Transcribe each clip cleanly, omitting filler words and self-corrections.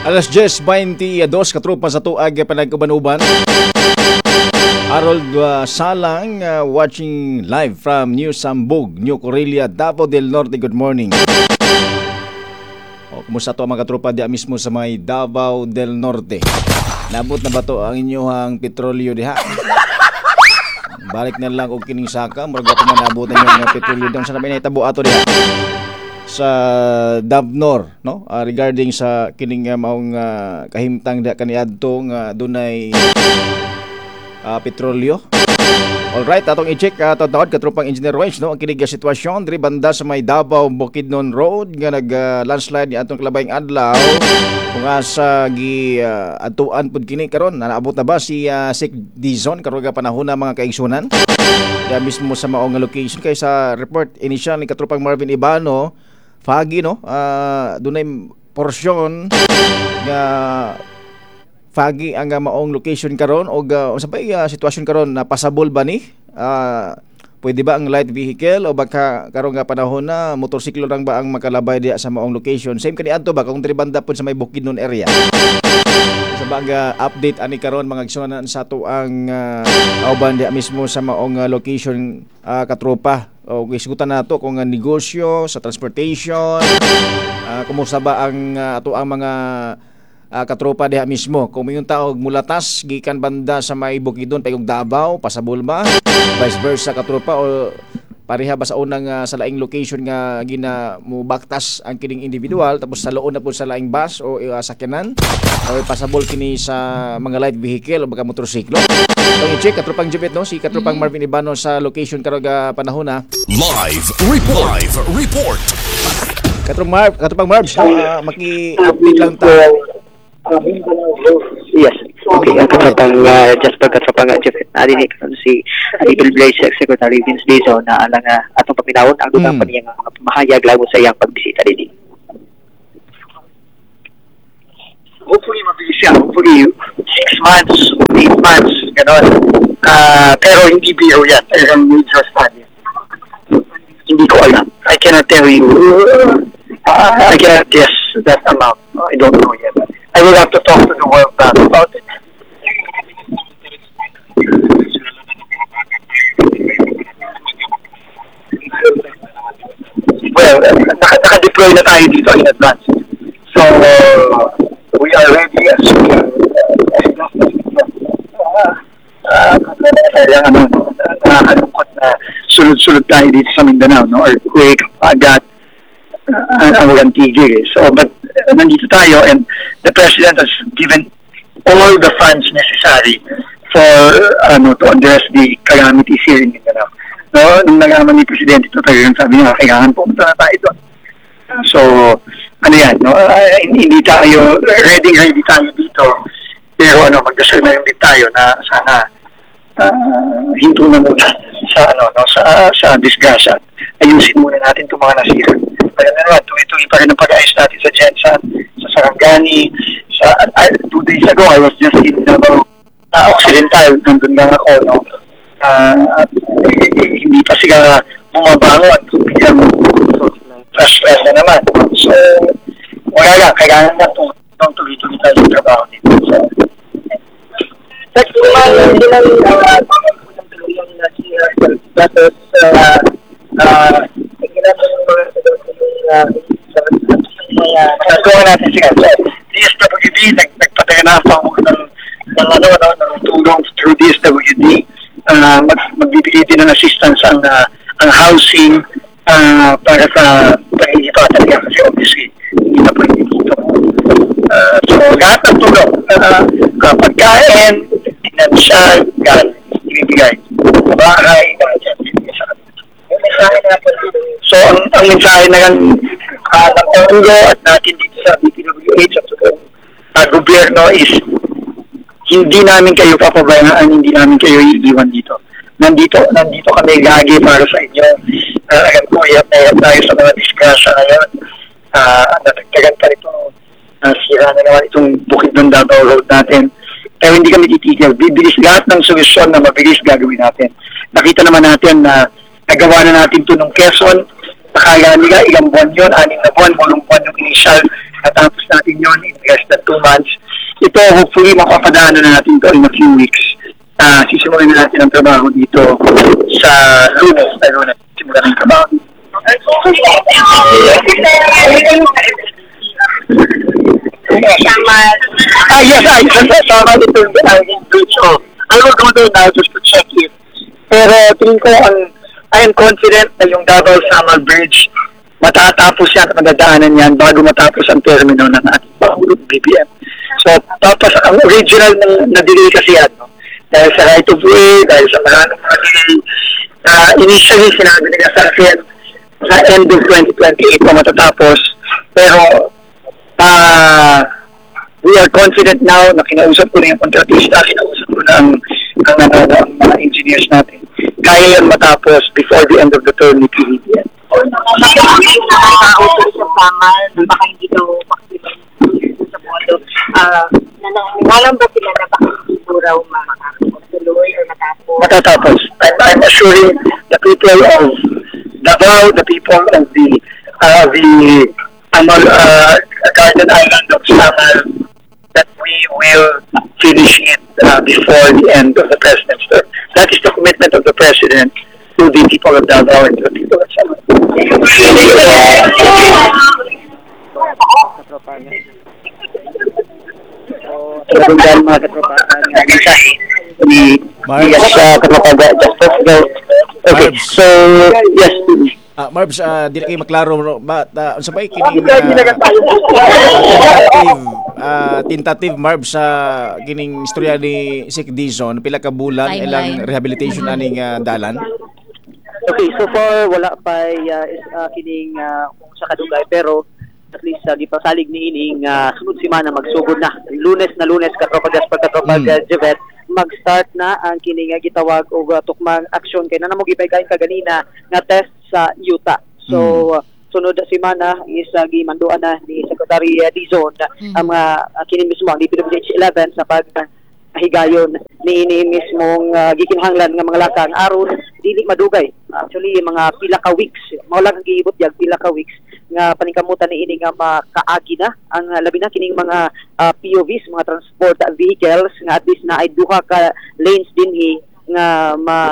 Alas 10:22 katrupa sa tuag panagkubanuban. Harold Salang watching live from New Sambug, New Corelia, Davao del Norte. Good morning. Kumusta to mga katropa diya mismo sa may Davao del Norte? Nabot na ba to ang inyong petrolyo diha? Balik na lang og kining saka, murag ato man nabutan yung petrolyo dong sa nabay na itabo ato diha sa Davnor, no? Regarding sa kining maong kahimtang diha kaniadto nga dunay petrolyo. Alright, atong i-check tawad katropang Engineer Range, no? Ang kinig sitwasyon diri banda sa may Davao Bukidnon Road nga nag-landslide ni atong kalabayng adlaw. Kung asa gi atuan pud kini karon, naabot na ba si Sik Dizon karon nga panahon na mga kaigsunan? Diya mismo sa maong location kay sa report initial ni katropang Marvin Ibano, foggy, no? Dunay porsyon nga foggy ang maong location karon og unsa ba sitwasyon karon na pasabol ba ni? Pwede ba ang light vehicle o baka karon nga panahon na motorsiklo lang ba ang makalabay diya sa maong location? Same kani adto ba kung diri banda pud sa may Bukidnon area? Sa baga update ani karon mga igsunan sa ato ang kauban diya mismo sa maong location katropa. O isgutan nato kung negosyo sa transportation, kumusta ba ang ato ang mga katropa diha mismo. Kung mayong tao mulatas gikan banda sa may Bukidnon payong Davao pasabol ba, vice versa katropa, o pareha ba sa unang sa laing location nga gina mo baktas ang kining individual tapos sa loon na po sa laing bus o sakyanan o pasabol kini sa mga light vehicle o baka motorsiklo. Kung i-check katropang Jibet, no, si katropang Marvin Ibano sa location karong panahon na live report. Katropang Marv, maki-update lang ta. Yes. Okay, katropang Jasper, katropang Jeff, adinig si Adibel Blaze, Secretary Vince Dizon na alang atong paminawon ang dutang paniyang mahayag lago sa iyang pagbisita dito. Hopefully mabilis siya. Hopefully 6 months, 8 months, gano'n. Pero hindi biro yan. Talagang major study. Hindi ko alam. I cannot tell you. I cannot guess that amount. I don't know yet. I will have to talk to the World Bank about it. Well, naka-deploy na tayo dito in advance. So, we are ready as nakakalungkot na sunod-sunod tayo dito sa Mindanao, no? Earthquake, pagat, ang walang tigil. So, but nandito tayo and the President has given all the funds necessary for to address the calamities here in Mindanao. No, nung nalaman ni Presidente ito tayo, sabi niya, kailangan pumunta na tayo doon. So, ano yan, no? Hindi tayo, ready tayo dito. Pero magdasal na din tayo na sana hinto na muna sa disgrasya. Ayusin muna natin itong mga nasira. Kaya naman, tuloy-tuloy pa rin ang pag-ayos natin sa Jensan, sa Sarangani. 2 days ago, I was just in Occidental, nandun lang ako, no? Hindi pa sila bumabangon. Fresh na naman. So, wala lang. Kailangan na itong tuloy-tuloy tayo yung trabaho dito. So, next naman, hindi lang tulong na siya. Tapos, nagagawa natin siya. So, DSWD, nagpataga na ako ng tulong through DSWD. Magbibigay din ng assistance ang housing para sa pag-iipatan niya kasi obviously hindi na pwede dito. So lahat ng tulong, pagkain, financial, ibibigay. Bahay, so ang mensahe na yan ng Congo at natin dito sa DPWH at gobyerno is hindi namin kayo papabayaan, hindi namin kayo iiwan dito. Nandito kami lagi para sa inyo. Alam ko, hirap tayo sa mga disgrasya ngayon. Natagtagan pa ito, sira na naman itong Bukidnon Davao Road natin. Pero hindi kami titigil. Bibilis lahat ng solusyon na mabilis gagawin natin. Nakita naman natin na nagawa na natin ito nung Quezon. Nakaya nila ilang buwan yun, 6 na buwan, 8 buwan yung initial. Natapos natin yun in less than 2 months. Ito, hopefully, mapapadaanan na natin ito in a few weeks. Sisimulan na natin ang trabaho dito sa Lunes. Simulan ang trabaho dito. Yes, tama dito. I will go there now just to check it. Pero tingin ko, I am confident na yung Davao Samal Bridge, matatapos yan at madadaanan yan bago matapos ang termino ng ating Pangulong BBM. So, tapos ang original na delay kasi yan, no? Dahil sa right of way, dahil sa maraming mga delay, initially sinabi nila sa akin sa end of 2028 pa matatapos. Pero, we are confident now na kinausap ko na yung kontratista, kinausap ko na ang mga engineers natin. Kaya yan matapos before the end of the term ni PBBM. Baka hindi daw sa modo. Nananawalan ba sila na baka siguro makakatuloy o matapos? Matatapos. I'm assuring the people of Davao, the people of the Garden Island of Samal, that we will finish it before the end of the president's term. That is the commitment of the president to the people of Davao and to the people of Samal. Dahil mga katropa, mensahe ni katropa Justice. Okay, so, yes. Marbs, di na kayo maklaro ba sabay kining tentative Marbs sa kining istorya ni Sec Dizon pila ka bulan ilang rehabilitation aning dalan. Okay, so far wala pa kining sa kadugay, pero at least gipasalig ni ining sunod semana magsugod na Lunes katropa Jasper katropa Jevet mag-start na ang kining gitawag og tukmang aksyon kay nanamo gipay kaganina nga test sa Utah. So sunod na semana is gimanduan na ni Secretary Dizon ang kini mismo ang DPWH 11 sa paghigayon ni mismong gikinahanglan nga mga lakang aron dili madugay. Actually mga pila ka weeks, mao lang ang giibot yag pila ka weeks nga paningkamutan ni ini nga makaagi na ang labi na kining mga POVs, mga transport vehicles nga at least na ay duha ka lanes dinhi nga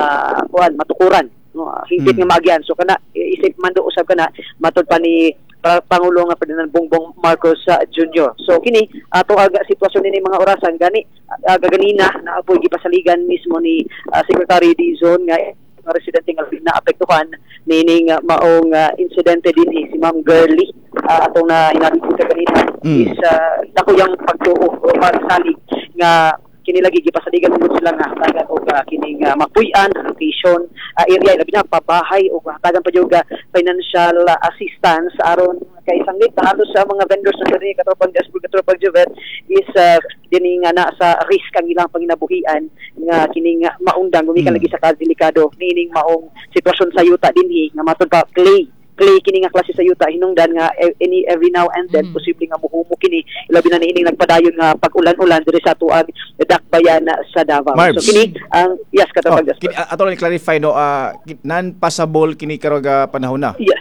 matukuran. No, higit nga maagyan. So kana isip man do usab kana matud pa ni Pangulo nga Ferdinand Bongbong Marcos Jr. So kini ato aga sitwasyon ni mga orasan gani gaganina na apoy gipasaligan mismo ni Secretary Dizon nga residente nga naapektuhan nining maong insidente din si Ma'am Girlie atong na inabot kanina is dako yang pagtuo o pagsalig nga kini lagi gipasaligan ugod sila nga tagan og kining mapuy-an location area labi na pabahay o tagan pa jud financial assistance aron kay sanglit halos sa mga vendors sa diri katropang Juvet is dini nga na sa risk ang ilang panginabuhian nga kining maundang gumikan lagi sa kadelikado nining maong sitwasyon sa yuta dinhi nga matud pa clay kini nga klase sa yuta hinungdan nga every now and then posible nga muhumo kini labi na niining nagpadayon nga pag-ulan-ulan diri sa tuag dakbayan sa Davao. Marbs. So kini ang yes katapag ato lang clarify no non-passable kini karong panahon na. Yes.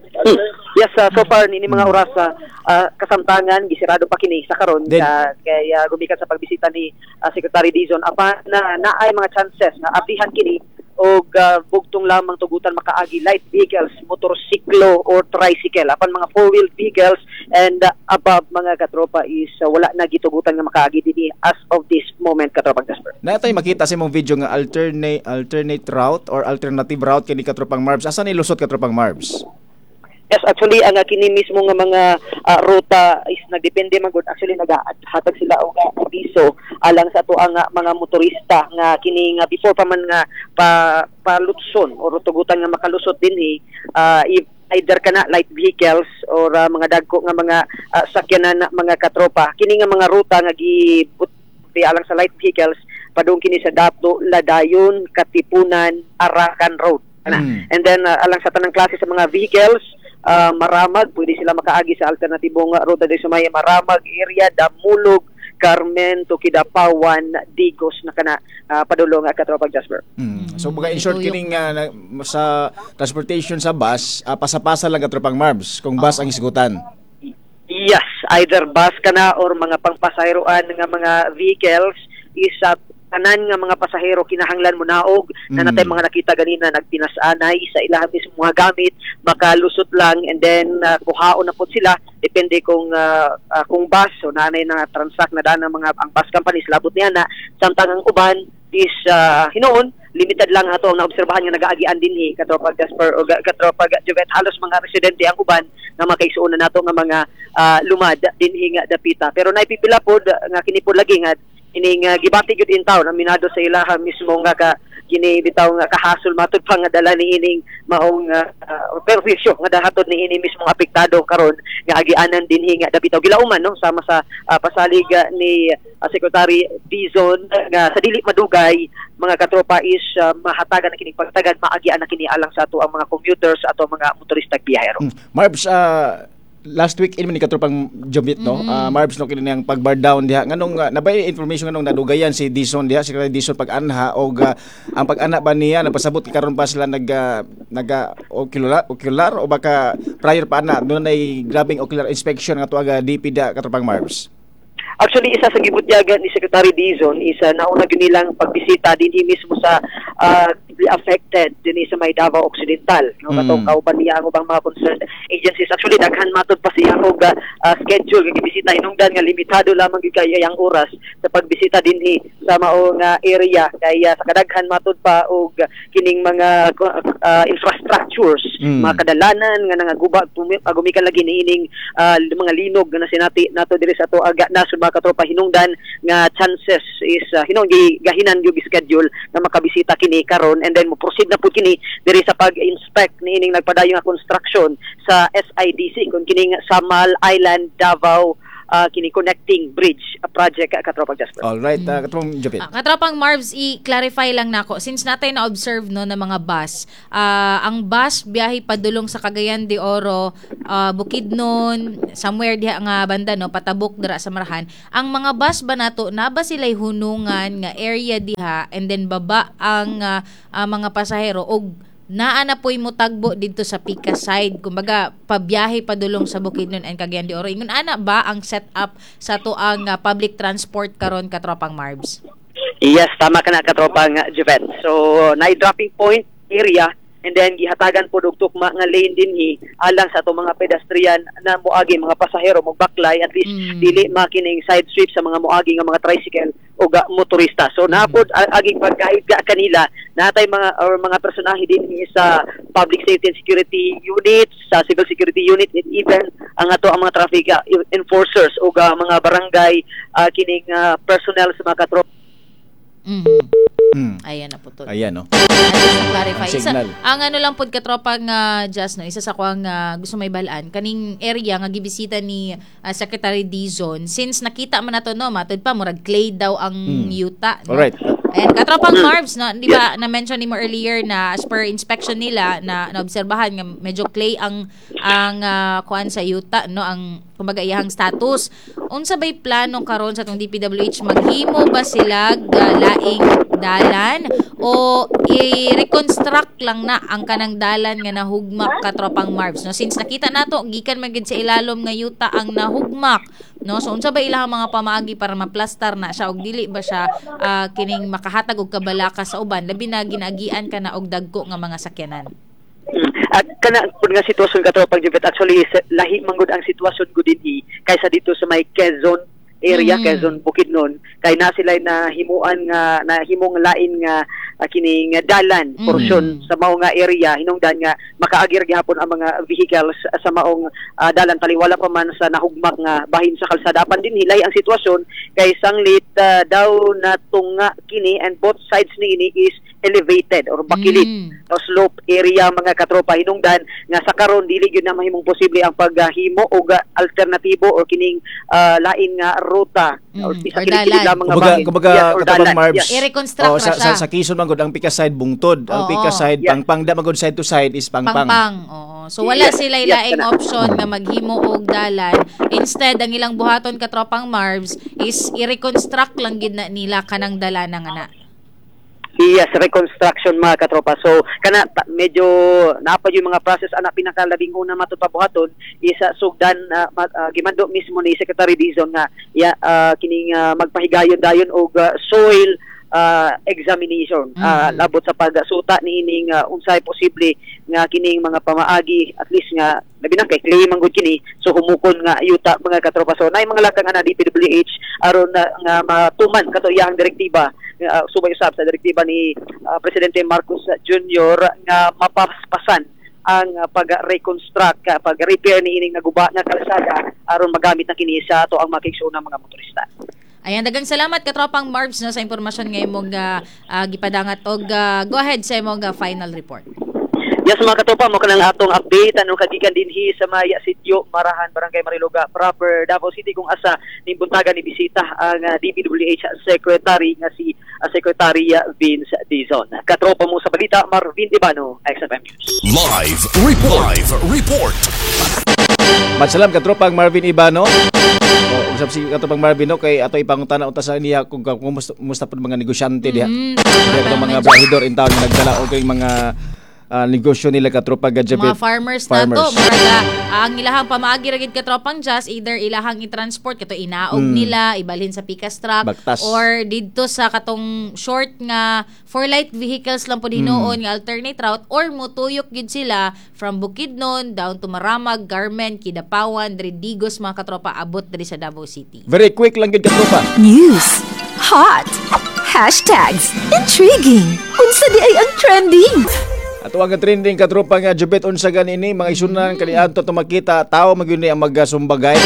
Yes, so far nini mga oras kasamtangan gisirado pa kini sa karon kay gumikan sa pagbisita ni Secretary Dizon apan na ay mga chances na apihan kini og bugtong lamang tugutan makaagi light vehicles, motorsiklo or tricycle apan mga four-wheel vehicles and above mga katropa is wala na gitugutan nga makaagi dinhi as of this moment katropa Jasper. Natay makita sa imong video nga alternate route or alternative route kini katropang Marbs. Asa ni lusot katropang Marbs? Yes, actually ang kini mismo nga mga ruta is nagdepende man gud actually nagahatag sila og abiso alang sa ato ang mga motorista nga kini nga before pa man nga palutson or tugutan nga makalusot dinhi either kana light vehicles or mga dagko nga mga sakyanan mga katropa kini nga mga ruta nga alang sa light vehicles padung kini sa Dato, Ladayon, Katipunan, Arakan Road. And then alang sa tanang klase sa mga vehicles Maramag, pwede sila makaagi sa alternatibong ruta dito sa may Maramag area, Damulog, Carmen, Tukidapawan, Digos na kana padulong katropag Jasper. So mga in short kining sa transportation sa bus, pasa-pasa lang katropang Marbs kung bus ang isgutan. Yes, either bus kana or mga pangpasahero nga mga vehicles is tanan nga mga pasahero kinahanglan mo naog na natay mga nakita ganina nagpinasanay sa ilahang mismo mga gamit makalusot lang and then kuhaon na po sila depende kung bus o nanay na transact na daan ng mga ang bus companies labot niya na samtang ang uban is hinoon limited lang ato ang naobserbahan nga nagaagian dinhi katropag Jasper o katropag Jovet halos mga residente ang uban nga makaisuon na nato nga mga lumad dinhi nga dapita pero naipipila pod nga kini pod lagi nga ining gibati gyud in town aminado sa ilaha mismo nga kini bitaw nga kahasol matud pa nga dala ni ining maong perwisyo nga dahatod ni ini mismo apektado karon nga agianan dinhi nga dapitaw gilauman no sama sa pasalig ni Secretary Dizon nga sa dili madugay mga katropa is mahatagan na kini pagtagad maagian na kini alang sa ato ang mga commuters ato ang mga motorista biyahero. Marbs, last week in man ni katropang Jobit no Marbs no kini ang pag-bar down diha nganong nabay information nganong nadugayan si Dizon diha si Dizon pag-anha og ang pag-ana ba niya napasabot karon pa sila nag ocular o baka prior pa ana doon ay grabing ocular inspection nga tuaga DPD katropang Marbs. Actually, isa sa gibutyagan ni Secretary Dizon is nauna ginilang pagbisita dinhi mismo sa affected dinhi sa may Davao Occidental. No, katong kauban niya ang ubang mga concerned agencies. Actually, daghan matod pa siya og schedule nga gibisita hinungdan nga limitado lamang gyud kay ang oras sa pagbisita dinhi sa maong area kaya sa kadaghan matod pa og kining mga infrastructures, mga kadalanan nga nangagubag gumikan lagi niining mga linog nga nasinati nato diri sa ato nasud mga katropa hinungdan nga chances is hinung gahinan gyud schedule na makabisita kini karon and then mo proceed na pud kini diri sa pag-inspect niining nagpadayon nga construction sa SIDC kun kining Samal Island Davao kini connecting bridge project katropang Jasper. All right, katropang Jopit. Katropang Marvs, i-clarify lang nako since natay na observe no na mga bus. Ang bus biyahe padulong sa Cagayan de Oro, Bukidnon, somewhere diha nga banda no patabok dira sa Marahan. Ang mga bus ba nato na ba sila'y hunungan nga area diha and then baba ang mga pasahero og naa na po'y mutagbo dito sa Pika side kumbaga pabiyahe padulong sa Bukidnon and Cagayan de Oro ingon ana ba ang setup sa tuang public transport karon katropang Marbs? Yes, tama ka na katropang Juvet. So na-dropping point area and then gihatagan po og tukma nga lane dinhi alang sa ato mga pedestrian na moagi mga pasahero magbaklay at least dili makining side street sa mga moagi nga mga tricycle o motorista. So napod aging pagkahiga kanila natay mga personahe dinhi sa public safety and security units, sa civil security unit and even ang ato ang mga traffic enforcers o mga barangay kining personnel sa mga katropa. Ayan na po to. Ayan no. Clarify. Ang ano lang pod katropang Just no, isa sa kuang gusto may balaan kaning area nga gibisita ni Secretary Dizon since nakita man nato no matod pa murag clay daw ang yuta no. Alright. And katropang Marbs no, di ba na-mention ni mo earlier na as per inspection nila na naobserbahan nga medyo clay ang kuan sa yuta no ang kumbaga iyang status. Unsa bay plano karon sa tong DPWH maghimo ba sila laing dalan o i-reconstruct lang na ang kanang dalan nga nahugmak katropang Marbs no since nakita nato gikan man gid sa ilalom nga yuta ang nahugmak no so unsa ba ilahang mga pamaagi para maplastar na siya og dili ba siya kining makahatag og kabalaka sa uban labi na ginagian ka na og dagko nga mga sakyanan. At kana pud nga sitwasyon katropang Jubet actually lahi manggod ang sitwasyon gud dinhi kaysa dito sa may Quezon area Quezon Bukidnon kay na sila na himuan nga na himong lain nga kining dalan portion sa mao nga area hinungdan nga makaagir gyapon ang mga vehicles sa maong dalan taliwala pa man sa nahugmak nga bahin sa kalsada apan din hilay ang sitwasyon kay sanglit daw natunga kini and both sides ni is elevated or bakilit o slope area mga katropa hinungdan nga sa karon dili gyud na mahimong posible ang paghimo og alternatibo o kining lain nga ruta or isa kining lamang nga bahin kumbaga katapang Marbs i-reconstruct sa Quezon man gud ang Pika side bungtod ang Pika side pangpang da man gud side to side is pangpang oo so wala sila laing option nga maghimo og dalan instead ang ilang buhaton katropang Marbs is i-reconstruct lang gid na nila kanang dalanang ana. Yes, reconstruction mga katropa. So kana medyo naapad yung mga process ana pinakalabing una matupabuhaton isa sugdan gimando mismo ni Secretary Dizon nga kining magpahigayon dayon og soil examination labot sa pagsuta niining unsay posible nga kining mga pamaagi at least nga labi na kay claim ang good kini so humukon nga yuta mga katropa. So nay mga lakang ana DPWH aron nga matuman kato iyang direktiba subay usab sa direktiba ni Presidente Marcos Jr. nga mapaspasan ang pag-reconstruct, pag-repair ni ining naguba nga kalsada aron magamit na kini sa ato ang makigsuna mga motorista. Ayan, dagang salamat katropang Marbs no, sa impormasyon ngayon mong gipadangat og go ahead sa imong final report. Yes mga katropa, mo kanang atong update anong kagikan dinhi sa Maya Sitio, Marahan, Barangay Mariloga, proper Davao City kung asa nimbuntagan ni bisita ang DPWH Secretary nga si Secretary Vince Dizon. Katropa mo sa balita, Marvin Ibano, XFM News. Live report. Matsalam katropang Marvin Ibano. Usap si katropang Marvin no kay ato ipangutana unta sa niya kung musta pud mga negosyante diha. Mga bahidor in town nagdala og mga negosyo nila katropa gadjabit. Mga farmers na to, muraga ang ilahang pamaagi ra gid katropang just either ilahang i-transport kato inaog nila ibalhin sa pickup truck Bagtas. or didto sa katong short nga for light vehicles lang pud hinuon nga alternate route or mutuyok gid sila from Bukidnon down to Maramag, Garmen, Kidapawan, Digos mga katropa abot diri sa Davao City. Very quick lang gid katropa. News. Hot. Hashtags. Intriguing. Unsa di ay ang trending? Ato ang trending katropa nga jubit unsa ganini mga isunan kaniadto to makita tao magyuni ang magsumbagay.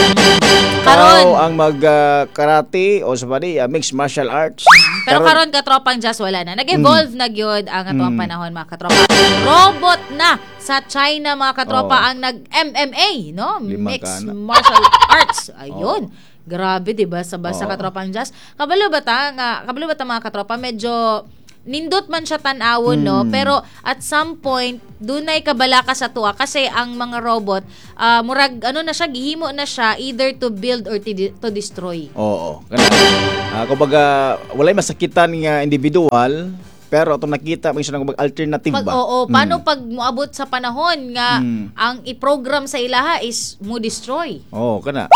Tao ang mag-karate o sabadi mixed martial arts. Pero karon katropang just wala na. Nag-evolve na gyud ang atuang panahon mga katropa. Robot na sa China mga katropa ang nag-MMA, no? Mixed martial arts. Ayun. Grabe 'di ba sa katropang just. Kabalo ba ta mga katropa medyo nindot man siya tan-awon no pero at some point dunay kabalaka sa tuwa kasi ang mga robot murag ano na siya gihimo na siya either to build or to destroy. Oo. Kumbaga walay masakitan nga individual pero atong nakita may siya nang alternative ba? Paano pag moabot sa panahon nga ang i-program sa ilaha is mo destroy? Kana.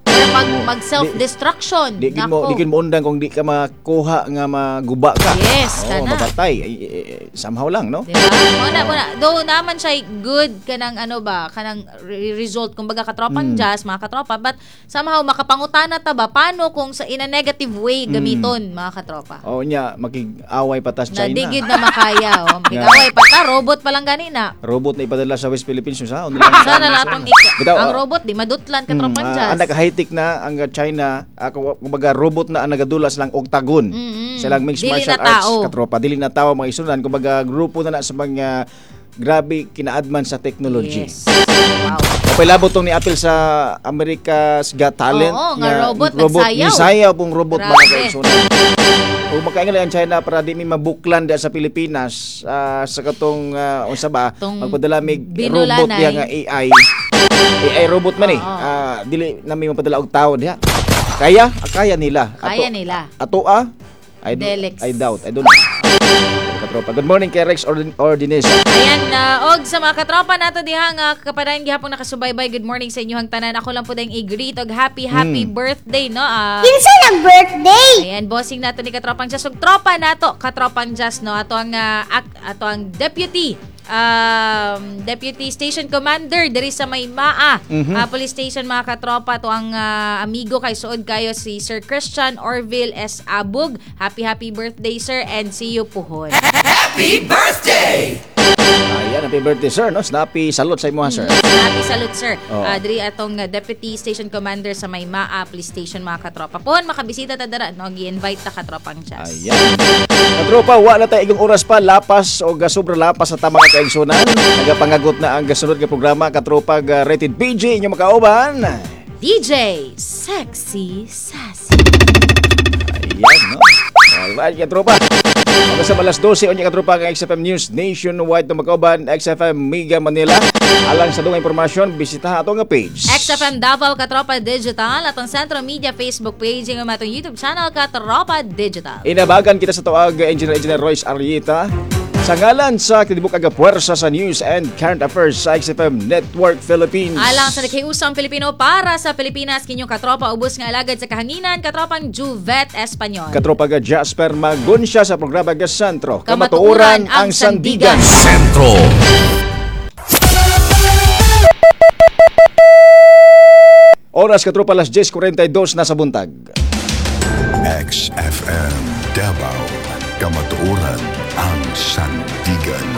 Mag self-destruction. Di mo undang kung di ka makuha nga maguba ka. Yes, kana. Mabatay. Somehow lang, no? Diba? Muna. Though naman siya good kanang kanang result kumbaga katropang jazz, mga katropa, but somehow makapangutana ta ba paano kung sa in a negative way gamiton, mga katropa? Makig-away pa tas China. Nadigid na makaya, makig-away pa ta, robot pa lang ganina. Robot na ipadala sa West Philippines sa sana latong ang robot di madutlan katropang jazz. Ang high-tech na ang China, kumbaga robot na ang nagadulas lang octagon. Silang mixed martial arts katropa. Dili na tao mga isunan, kumbaga grupo na sa mga grabe kina-adman sa technology. Yes. Wow. Labot tong ni-appeal sa America's Got Talent. Nga robot nagsayaw. Nisayaw pong robot Grabe. mga kaisunan. O makaingal ang China para di mi mabuklan da sa Pilipinas sa katong unsa ba magpadala mig robot diha nga AI robot man dili na may mapadala og tao diha. Kaya nila. Ato I doubt. I don't know. Katropa. Good morning kay Rex Ordination. Ayan, og sa mga katropa nato diha nga kapadayon gihapon nakasubaybay. Good morning sa inyong tanan. Ako lang po dayong i-greet og happy birthday, no? Kinsa ng birthday? Ayan, bossing nato ni Katropang Jazz. Og tropa nato, Katropang Jazz, no? Ato ang deputy Station Commander diri sa Maymaa Police Station mga katropa to ang amigo kay suod kayo si Sir Christian Orville S. Abug. Happy birthday sir and see you puhon. Happy birthday! Happy birthday sir, no? Snappy salute sa imo sir. Snappy salute sir. Diri atong Deputy Station Commander sa Maymaa Police Station mga katropa. Pon makabisita ta dara no, gi-invite ta Katropang Jazz. Ayan. Katropa, wala tay igong oras pa lapas o sobra lapas sa tamang kaigsunan. Nagapangagot na ang gasunod nga programa Katropa Rated PG inyo makauban. DJ Sexy Sassy. Ayan, no? Alright, katropa. Hanggang sa malas 12, unya katropa ng XFM News Nationwide na magkauban, XFM Mega Manila. Alang sa dong impormasyon, bisita ato nga page. XFM Davao Katropa Digital at ang Centro Media Facebook page ng atong YouTube channel Katropa Digital. Inabagan kita sa tuwag Engineer Royce Arrieta. Sa ngalan sa Kitibuk Agapuwersa sa News and Current Affairs sa XFM Network Philippines. Alang sa nakiusang Pilipino para sa Pilipinas, kinyong katropa ubos nga alagad sa kahanginan, katropang Juvet Espanyol. Katropa ga Jasper Magunsya sa programa ga Sentro. Kamatuuran ang Sandigan. Sentro. Oras katropa las 10:42 na sa buntag. XFM Davao. Kamatuoran ang Sandigan.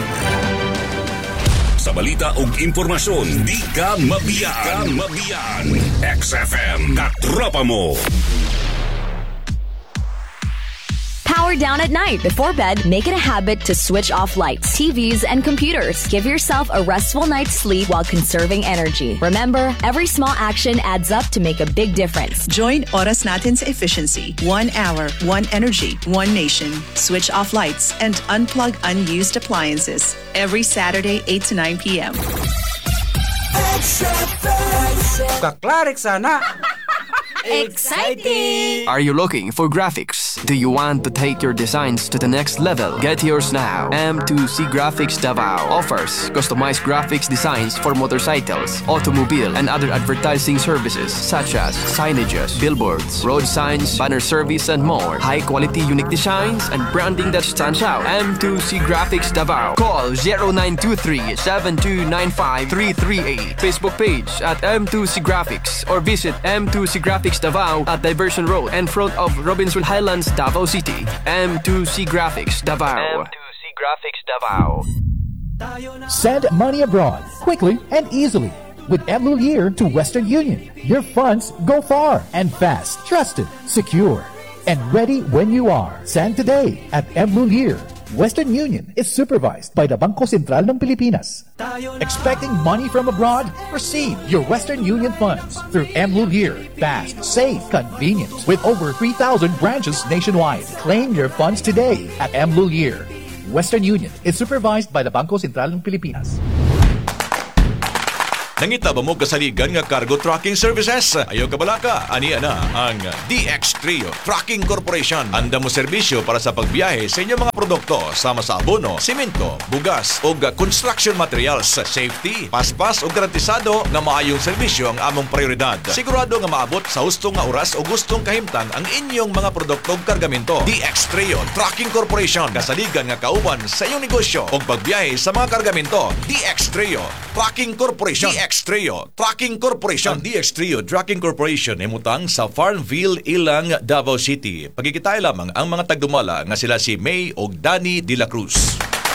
Sa balita ug impormasyon, di ka mabiyan. XFM Katropa mo. Power down at night. Before bed, make it a habit to switch off lights, TVs, and computers. Give yourself a restful night's sleep while conserving energy. Remember, every small action adds up to make a big difference. Join Oras Natin sa efficiency. 1 hour, 1 energy, 1 nation. Switch off lights and unplug unused appliances. Every Saturday, 8 to 9 p.m. Kaklarik sana! Exciting! Are you looking for graphics? Do you want to take your designs to the next level? Get yours now. M2C Graphics Davao offers customized graphics designs for motorcycles, automobile, and other advertising services such as signages, billboards, road signs, banner service, and more. High-quality unique designs and branding that stands out. M2C Graphics Davao. Call 0923-7295-338. Facebook page at M2C Graphics or visit M2C Graphics Davao at Diversion Road in front of Robinson Highlands, Davao City. M2C Graphics Davao. M2C Graphics Davao. Send money abroad quickly and easily with Mlulier to Western Union. Your funds go far and fast, trusted, secure, and ready when you are. Send today at Mlulier. Western Union is supervised by the Bangko Sentral ng Pilipinas. Expecting money from abroad? Receive your Western Union funds through Mlulier. Fast, safe, convenient. With over 3,000 branches nationwide. Claim your funds today at Mlulier. Western Union is supervised by the Bangko Sentral ng Pilipinas. Nangita ba mo kasaligan nga cargo trucking services? Ayaw kabalaka, ani ana ang DX Trio Trucking Corporation. Anda mo serbisyo para sa pagbiyahe sa inyong mga produkto sama sa abono, simento, bugas o construction materials. Safety, paspas o garantisado nga maayong serbisyo ang among prioridad. Sigurado nga maabot sa hustong nga oras o gustong kahimtang ang inyong mga produkto o kargamento. DX Trio Trucking Corporation. Kasaligan nga kauban sa iyong negosyo o pagbiyahe sa mga kargamento. DX Trio Trucking Corporation. DX Trio Trucking Corporation. Ang DX Trio Trucking Corporation ay mutang sa Farmville, Ilang, Davao City. Pagkikitay lamang ang mga tagdumala nga sila si May o Danny de la Cruz.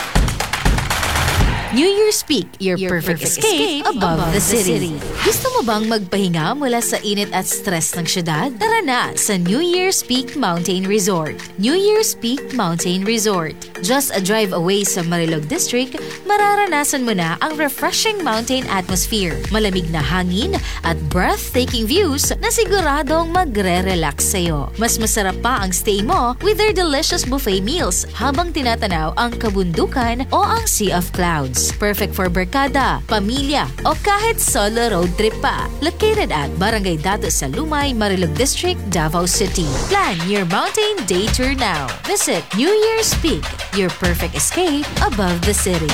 New Year's Peak, your perfect escape above the city. Gusto mo bang magpahinga mula sa init at stress ng syudad? Tara na sa New Year's Peak Mountain Resort. New Year's Peak Mountain Resort. Just a drive away sa Marilog District, mararanasan mo na ang refreshing mountain atmosphere, malamig na hangin at breathtaking views na siguradong magre-relax sa'yo. Mas masarap pa ang stay mo with their delicious buffet meals habang tinatanaw ang kabundukan o ang sea of clouds. Perfect for barkada, pamilya, o kahit solo road trip pa. Located at Barangay Dato sa Lumay, Marilog District, Davao City. Plan your mountain day tour now. Visit New Year's Peak, your perfect escape above the city.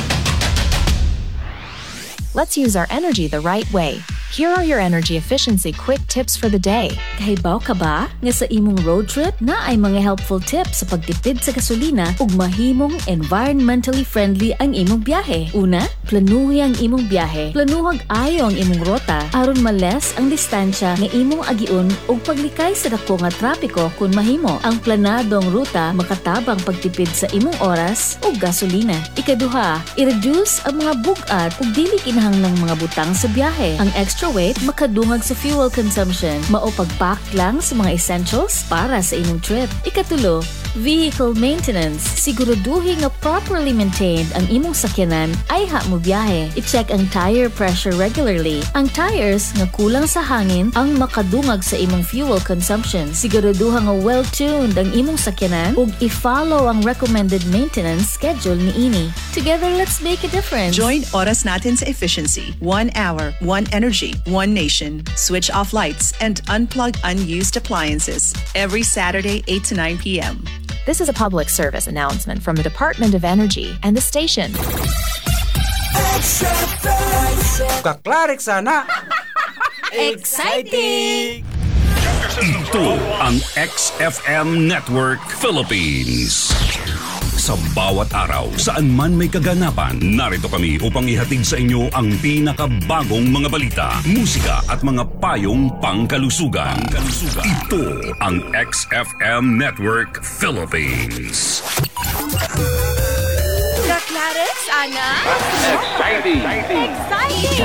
Let's use our energy the right way. Here are your energy efficiency quick tips for the day. Kahibaw ka ba nga sa imong road trip na ay mga helpful tips sa pagtipid sa gasolina ug mahimong environmentally friendly ang imong biyahe? Una, planuhi ang imong biyahe. Planuhag ayo ang imong rota aron males ang distansya nga imong agiun ug paglikay sa dako nga trapiko kung mahimo. Ang planadong ruta makatabang pagtipid sa imong oras ug gasolina. Ikaduha, i-reduce ang mga bugat ug dili kinahanglang mga butang sa biyahe. Ang extra extra weight, makadungag sa fuel consumption. Mao pag-pack lang sa mga essentials para sa imong trip. Ikatulo, vehicle maintenance. Siguraduhin nga properly maintained ang imong sakyanan ay mo biyahe. I-check ang tire pressure regularly. Ang tires nga kulang sa hangin ang makadungag sa imong fuel consumption. Siguraduhan nga well-tuned ang imong sakyanan ug i-follow ang recommended maintenance schedule niini. Together, let's make a difference. Join Oras Natin sa Efficiency. 1 hour, 1 energy, 1 nation. Switch off lights and unplug unused appliances. Every Saturday, 8 to 9 p.m. This is a public service announcement from the Department of Energy and the station. Kaklarik sana. Exciting! Ito ang XFM Network Philippines. Sa bawat araw, saan man may kaganapan, narito kami upang ihatid sa inyo ang pinakabagong mga balita, musika at mga payong pangkalusugan. Ito ang XFM Network Philippines. Kaklarex, Ana? Exciting! Exciting!